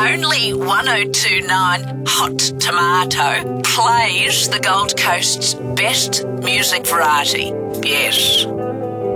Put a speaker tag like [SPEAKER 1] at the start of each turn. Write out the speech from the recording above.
[SPEAKER 1] Only 1029 Hot Tomato plays the Gold Coast's best music variety. Yes.